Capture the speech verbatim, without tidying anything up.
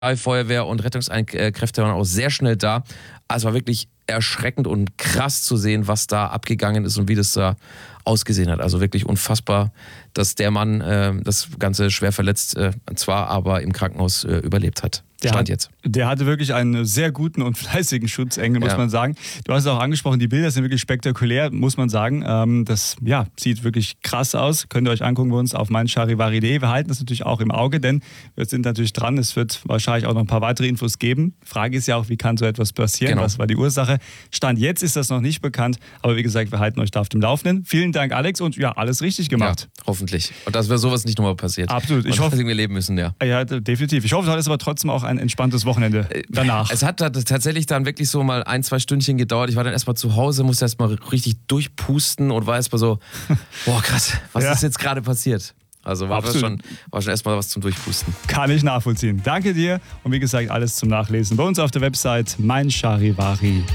Feuerwehr und Rettungskräfte waren auch sehr schnell da. Also war wirklich erschreckend und krass zu sehen, was da abgegangen ist und wie das da ausgesehen hat. Also wirklich unfassbar, dass der Mann äh, das Ganze schwer verletzt äh, zwar, aber im Krankenhaus äh, überlebt hat. Der, Stand hat, jetzt. der hatte wirklich einen sehr guten und fleißigen Schutzengel, muss ja. man sagen. Du hast es auch angesprochen, die Bilder sind wirklich spektakulär, muss man sagen. Ähm, das ja, sieht wirklich krass aus. Könnt ihr euch angucken bei uns auf meincharivari punkt de. Wir halten das natürlich auch im Auge, denn wir sind natürlich dran. Es wird wahrscheinlich auch noch ein paar weitere Infos geben. Frage ist ja auch, wie kann so etwas passieren? Genau. Was war die Ursache? Stand jetzt ist das noch nicht bekannt, aber wie gesagt, wir halten euch da auf dem Laufenden. Vielen Dank, Alex, und ja, alles richtig gemacht. Ja, hoffentlich. Und dass wir sowas nicht nochmal passiert. Absolut. Ich und hoffe, dass wir leben müssen, ja. Ja, definitiv. Ich hoffe, du hattest aber trotzdem auch ein entspanntes Wochenende danach. Es hat tatsächlich dann wirklich so mal ein, zwei Stündchen gedauert. Ich war dann erstmal zu Hause, musste erstmal richtig durchpusten und war erstmal so, boah krass, was ja. ist jetzt gerade passiert? Also war das schon, war schon erstmal was zum Durchpusten. Kann ich nachvollziehen. Danke dir und wie gesagt, alles zum Nachlesen bei uns auf der Website meincharivari.